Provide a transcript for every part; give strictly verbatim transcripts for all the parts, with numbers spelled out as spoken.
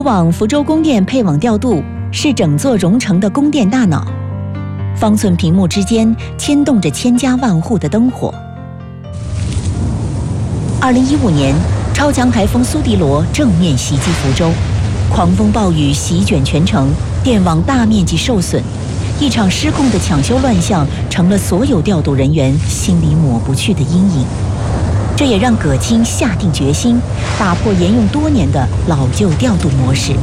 往福州供电配网调度是整座荣城的供电大脑，方寸屏幕之间牵动着千家万户的灯火。二零一五年，超强台风苏迪罗正面袭击福州，狂风暴雨席卷全城，电网大面积受损，一场失控的抢修乱象成了所有调度人员心里抹不去的阴影。这也让葛青下定决心打破沿用多年的老旧调度模式。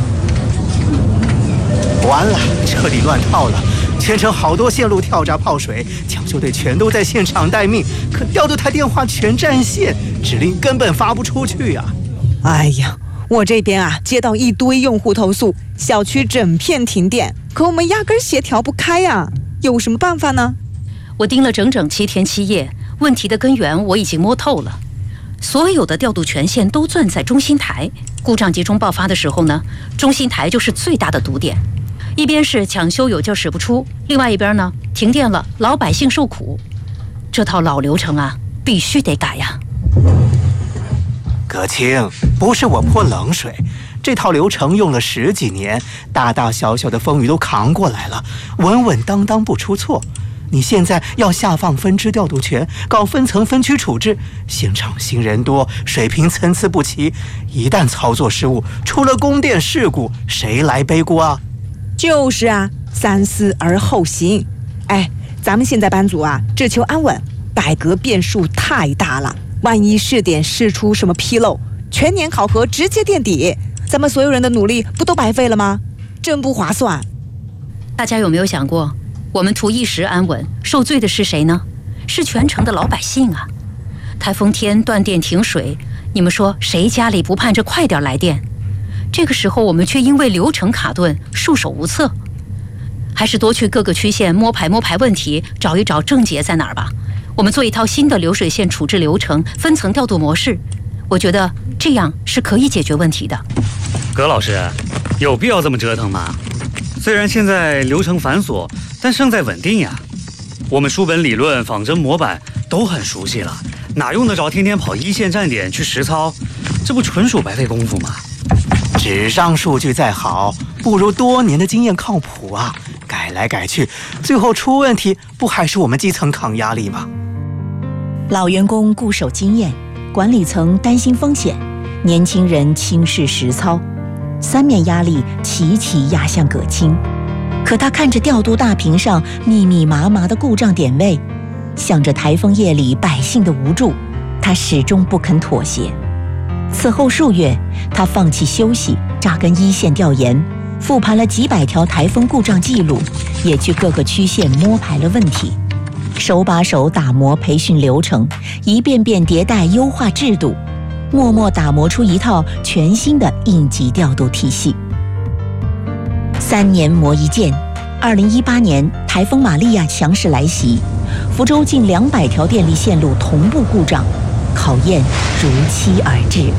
完了，彻底乱套了！全城好多线路跳闸泡水，抢修队全都在现场待命，可调度台电话全占线，指令根本发不出去啊！ 哎呀，我这边啊接到一堆用户投诉，小区整片停电，可我们压根协调不开呀，有什么办法呢？ 我盯了整整七天七夜，问题的根源我已经摸透了。所有的调度权限都攥在中心台，故障集中爆发的时候呢，中心台就是最大的堵点。一边是抢修有劲使不出，另外一边呢，停电了，老百姓受苦。这套老流程啊，必须得改呀。 葛青，不是我泼冷水，这套流程用了十几年，大大小小的风雨都扛过来了，稳稳当当不出错。你现在要下放分支调度权，搞分层分区处置，现场新人多，水平参差不齐，一旦操作失误，出了供电事故，谁来背锅啊？ 就是啊，三思而后行。哎，咱们现在班组啊，只求安稳，改革变数太大了，万一试点试出什么纰漏，全年考核直接垫底，咱们所有人的努力不都白费了吗？真不划算。 大家有没有想过，我们图一时安稳，受罪的是谁呢？是全城的老百姓啊！台风天断电停水，你们说谁家里不盼着快点来电？这个时候我们却因为流程卡顿，束手无策。还是多去各个区县摸排摸排问题，找一找症结在哪儿吧。我们做一套新的流水线处置流程，分层调度模式，我觉得这样是可以解决问题的。 葛老师，有必要这么折腾吗？虽然现在流程繁琐，但胜在稳定呀。我们书本理论、仿真模板都很熟悉了，哪用得着天天跑一线站点去实操？这不纯属白费功夫吗？ 纸上数据再好，不如多年的经验靠谱啊！改来改去，最后出问题，不还是我们基层扛压力吗？ 老员工固守经验，管理层担心风险，年轻人轻视实操，三面压力齐齐压向葛青。可他看着调度大屏上密密麻麻的故障点位，想着台风夜里百姓的无助，他始终不肯妥协。此后数月，他放弃休息，扎根一线调研，复盘了几百条台风故障记录，也去各个区县摸排了问题，手把手打磨培训流程，一遍遍迭代优化制度，默默打磨出一套全新的应急调度体系。三年磨一剑，二零一八年台风玛利亚强势来袭，福州近两百条电力线路同步故障，考验如期而至。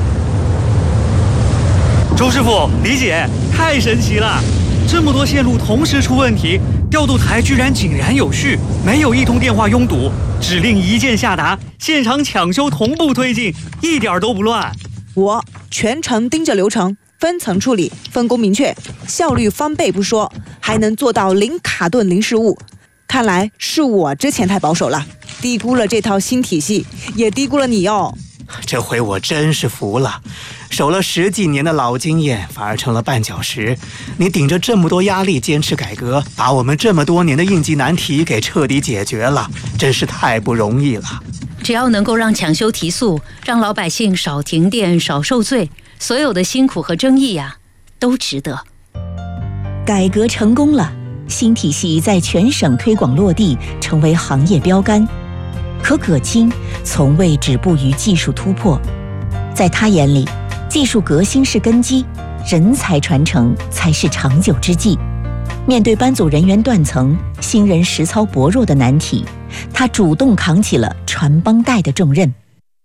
周师傅，李姐，太神奇了！这么多线路同时出问题，调度台居然井然有序，没有一通电话拥堵，指令一键下达，现场抢修同步推进，一点都不乱。 我全程盯着流程，分层处理，分工明确，效率翻倍不说，还能做到零卡顿、零失误。看来是我之前太保守了，低估了这套新体系，也低估了你哦。 这回我真是服了，守了十几年的老经验反而成了绊脚石。你顶着这么多压力坚持改革，把我们这么多年的应急难题给彻底解决了，真是太不容易了。 只要能够让抢修提速，让老百姓少停电、少受罪，所有的辛苦和争议呀、啊，都值得。 改革成功了，新体系在全省推广落地，成为行业标杆。可葛青从未止步于技术突破，在他眼里，技术革新是根基，人才传承才是长久之计。面对班组人员断层、新人实操薄弱的难题，他主动扛起了传帮带的重任。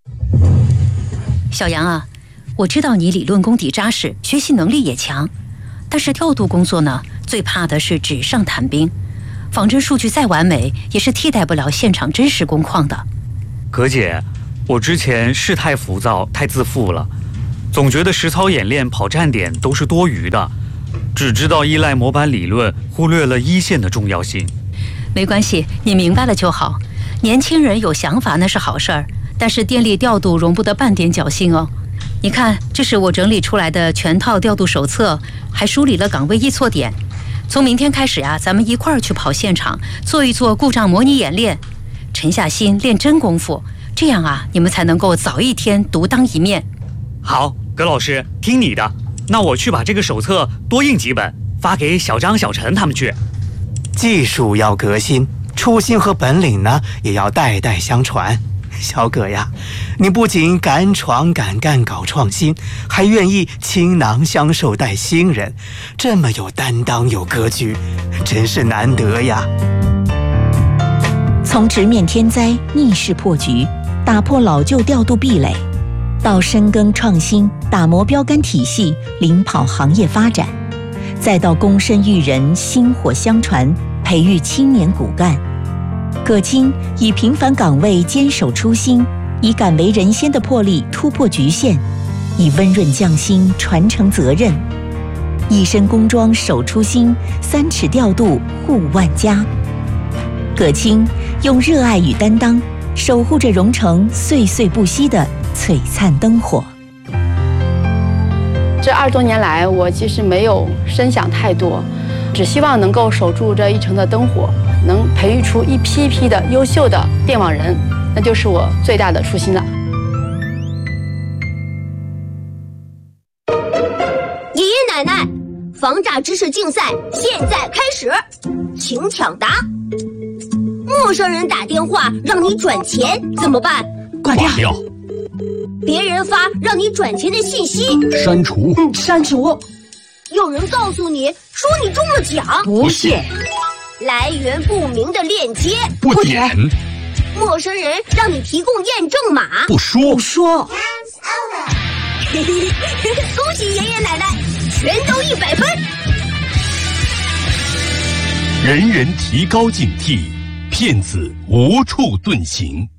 小杨啊，我知道你理论功底扎实，学习能力也强，但是调度工作呢，最怕的是纸上谈兵。仿真数据再完美，也是替代不了现场真实工况的。 葛姐，我之前是太浮躁、太自负了， 总觉得实操演练、跑站点都是多余的，只知道依赖模板理论，忽略了一线的重要性。 没关系，你明白了就好。年轻人有想法那是好事儿，但是电力调度容不得半点侥幸哦。你看，这是我整理出来的全套调度手册，还梳理了岗位易错点。从明天开始呀、啊，咱们一块儿去跑现场，做一做故障模拟演练，沉下心练真功夫，这样啊，你们才能够早一天独当一面。 好，葛老师，听你的。那我去把这个手册多印几本，发给小张、小陈他们去。 技术要革新，初心和本领呢也要代代相传。小葛呀，你不仅敢闯敢干搞创新，还愿意倾囊相授带新人，这么有担当有格局，真是难得呀。 从直面天灾逆势破局，打破老旧调度壁垒，到深耕创新打磨标杆体系，领跑行业发展，再到躬身育人薪火相传，培育青年骨干，葛青以平凡岗位坚守初心，以敢为人先的魄力突破局限，以温润匠心传承责任，一身工装守初心，三尺调度护万家。葛青用热爱与担当守护着蓉城岁岁不息的璀璨灯火。 这二十多年来，我其实没有深想太多，只希望能够守住这一城的灯火，能培育出一批批的优秀的电网人，那就是我最大的初心了。 爷爷奶奶，防诈知识竞赛现在开始，请抢答。陌生人打电话让你转钱怎么办？ 挂掉。 别人发让你转钱的信息， 删除。 嗯，删除。有人告诉你说你中了奖， 不信。 来源不明的链接， 不点。 陌生人让你提供验证码， 不说。 不说。 恭喜爷爷奶奶，全都一百分。 人人提高警惕，骗子无处遁形。